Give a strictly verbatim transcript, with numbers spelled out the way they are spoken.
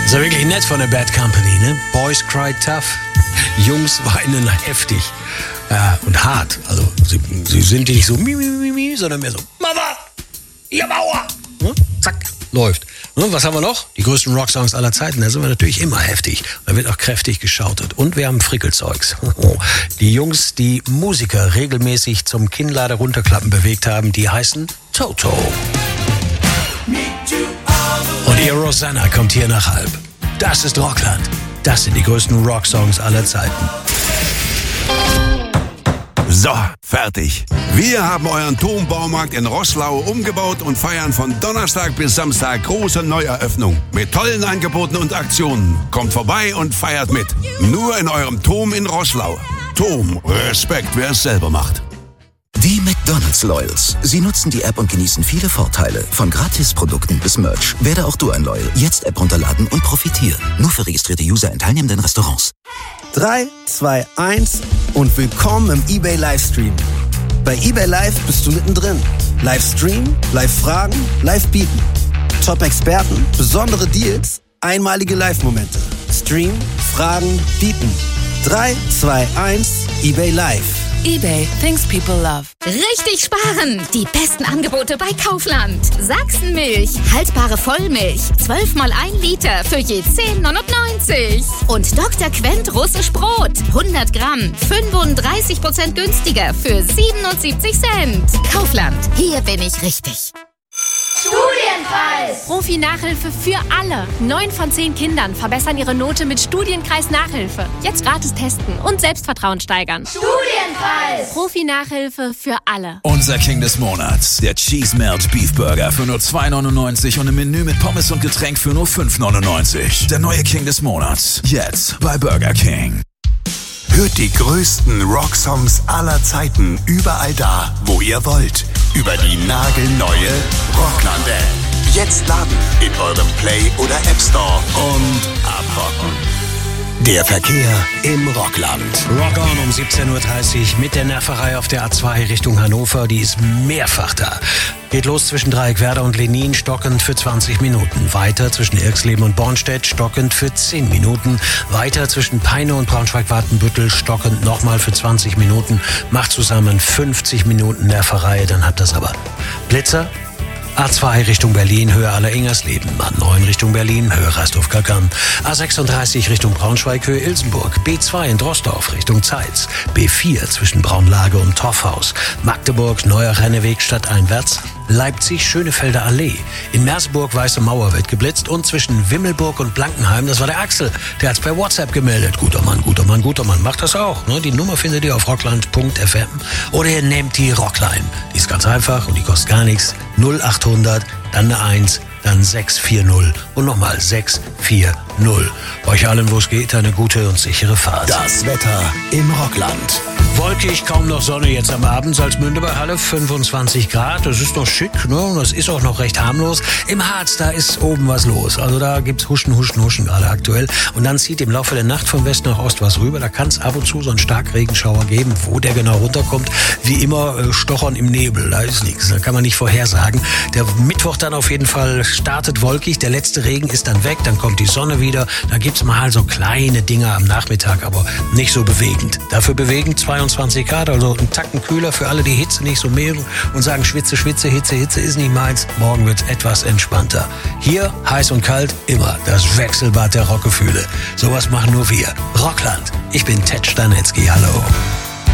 Das ist ja wirklich nett von der Bad Company, ne? Boys cry tough. Jungs weinen heftig. Ja, und hart. Also, sie, sie sind nicht so mi, mi, mi, mi, sondern mehr so Mama, ihr Mauer. Ne? Zack, läuft. Ne? Was haben wir noch? Die größten Rocksongs aller Zeiten. Da sind wir natürlich immer heftig. Da wird auch kräftig geschautet. Und wir haben Frickelzeugs. Die Jungs, die Musiker regelmäßig zum Kinnlade runterklappen bewegt haben, die heißen Toto. Und ihr Rosanna kommt hier nach halb. Das ist Rockland. Das sind die größten Rocksongs aller Zeiten. So, fertig. Wir haben euren Turmbaumarkt in Roßlau umgebaut und feiern von Donnerstag bis Samstag große Neueröffnung. Mit tollen Angeboten und Aktionen. Kommt vorbei und feiert mit. Nur in eurem Turm in Roßlau. Turm, Respekt, wer es selber macht. Die McDonald's Loyals. Sie nutzen die App und genießen viele Vorteile. Von Gratisprodukten bis Merch. Werde auch du ein Loyal. Jetzt App runterladen und profitieren. Nur für registrierte User in teilnehmenden Restaurants. drei, zwei, eins und willkommen im eBay Livestream. Bei eBay Live bist du mittendrin. Livestream, Live-Fragen, Live-Bieten. Top-Experten, besondere Deals, einmalige Live-Momente. Stream, Fragen, Bieten. drei, zwei, eins, eBay Live. eBay, things people love. Richtig sparen! Die besten Angebote bei Kaufland. Sachsenmilch, haltbare Vollmilch, zwölf mal ein Liter für je zehn neunundneunzig. Und Doktor Quent russisch Brot, hundert Gramm, fünfunddreißig Prozent günstiger für siebenundsiebzig Cent. Kaufland, hier bin ich richtig. Studienkreis! Profi-Nachhilfe für alle. Neun von zehn Kindern verbessern ihre Note mit Studienkreis-Nachhilfe. Jetzt gratis testen und Selbstvertrauen steigern. Studienkreis! Profi-Nachhilfe für alle. Unser King des Monats. Der Cheese Melt Beef Burger für nur zwei neunundneunzig und ein Menü mit Pommes und Getränk für nur fünf neunundneunzig. Der neue King des Monats. Jetzt bei Burger King. Hört die größten Rocksongs aller Zeiten überall da, wo ihr wollt. Über die nagelneue Rockland-App. Jetzt laden in eurem Play- oder App Store und abrocken. Der Verkehr im Rockland. Rock on um siebzehn Uhr dreißig mit der Nerverei auf der A zwei Richtung Hannover. Die ist mehrfach da. Geht los zwischen Dreieckwerder und Lenin, stockend für zwanzig Minuten. Weiter zwischen Irxleben und Bornstedt, stockend für zehn Minuten. Weiter zwischen Peine und Braunschweig-Watenbüttel, stockend nochmal für zwanzig Minuten. Macht zusammen fünfzig Minuten Nerverei, dann habt ihr's aber. Blitzer. A zwei Richtung Berlin, Höhe Aller-Ingersleben. A neun Richtung Berlin, Höhe Reisdorf-Kalkan. A sechsunddreißig Richtung Braunschweig, Höhe Ilsenburg. B zwei in Drosdorf Richtung Zeitz. B vier zwischen Braunlage und Torfhaus. Magdeburg, Neuer Renneweg stadteinwärts. Leipzig, Schönefelder Allee. In Merseburg, Weiße Mauer wird geblitzt. Und zwischen Wimmelburg und Blankenheim, das war der Axel. Der hat's per WhatsApp gemeldet. Guter Mann, guter Mann, guter Mann. Macht das auch. Ne? Die Nummer findet ihr auf rockland punkt f m. Oder ihr nehmt die Rockline. Die ist ganz einfach und die kostet gar nichts. null achthundert, dann eine eins, dann sechs vier null und nochmal sechs vier null. Euch allen, wo es geht, eine gute und sichere Fahrt. Das Wetter im Rockland. Wolkig, kaum noch Sonne jetzt am Abend. Salzmünde bei Halle, fünfundzwanzig Grad. Das ist noch schick, ne? Und das ist auch noch recht harmlos. Im Harz, da ist oben was los. Also da gibt's Huschen, Huschen, Huschen gerade aktuell. Und dann zieht im Laufe der Nacht von West nach Ost was rüber. Da kann es ab und zu so einen Starkregenschauer geben. Wo der genau runterkommt, wie immer äh, stochern im Nebel. Da ist nichts. Da kann man nicht vorhersagen. Der Mittwoch dann auf jeden Fall startet wolkig. Der letzte Regen ist dann weg. Dann kommt die Sonne wieder. Da gibt's mal so kleine Dinger am Nachmittag, aber nicht so bewegend. Dafür bewegend zweiundzwanzig Grad, also ein Tacken kühler für alle, die Hitze nicht so mögen und sagen, Schwitze, Schwitze, Hitze, Hitze ist nicht meins. Morgen wird's etwas entspannter. Hier heiß und kalt, immer das Wechselbad der Rockgefühle. Sowas machen nur wir. Rockland. Ich bin Ted Stanetzky. Hallo.